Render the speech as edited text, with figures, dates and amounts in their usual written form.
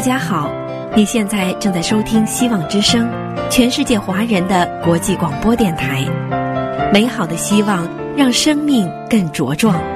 家好，你现在正在收听希望之声，全世界华人的国际广播电台。美好的希望让生命更茁壮。